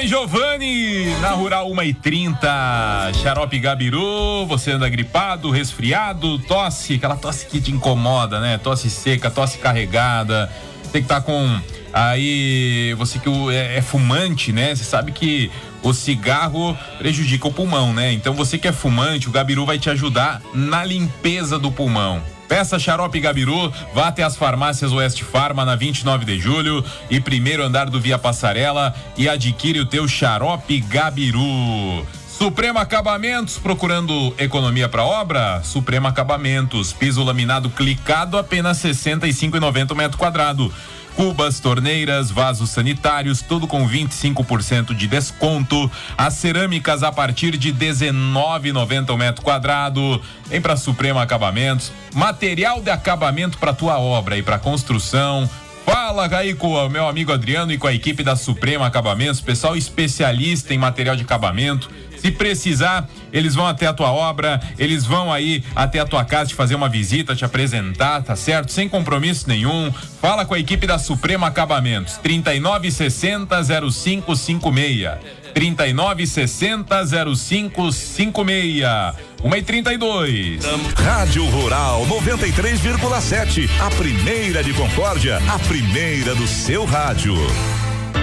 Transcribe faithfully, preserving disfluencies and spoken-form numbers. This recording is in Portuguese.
Giovanni, na Rural uma e trinta, Xarope Gabiru, você anda gripado, resfriado, tosse, aquela tosse que te incomoda, né? Tosse seca, tosse carregada, tem que estar tá com, aí, você que é, é fumante, né? Você sabe que o cigarro prejudica o pulmão, né? Então você que é fumante, o Gabiru vai te ajudar na limpeza do pulmão. Peça Xarope Gabiru, vá até as farmácias Oeste Farma na vinte e nove de julho e primeiro andar do Via Passarela e adquire o teu Xarope Gabiru. Suprema Acabamentos, procurando economia para obra? Suprema Acabamentos, piso laminado clicado, apenas sessenta e cinco reais e noventa centavos metro quadrado. Cubas, torneiras, vasos sanitários, tudo com vinte e cinco por cento de desconto. As cerâmicas a partir de dezenove reais e noventa centavos metro quadrado. Vem para Suprema Acabamentos. Material de acabamento para tua obra e para construção. Fala aí com o meu amigo Adriano e com a equipe da Suprema Acabamentos, pessoal especialista em material de acabamento. Se precisar, eles vão até a tua obra, eles vão aí até a tua casa te fazer uma visita, te apresentar, tá certo? Sem compromisso nenhum. Fala com a equipe da Suprema Acabamentos. trinta e nove sessenta zero cinco cinco seis. trinta e nove sessenta zero cinco cinco seis. uma e trinta e dois. Rádio Rural noventa e três vírgula sete. A primeira de Concórdia, a primeira do seu rádio.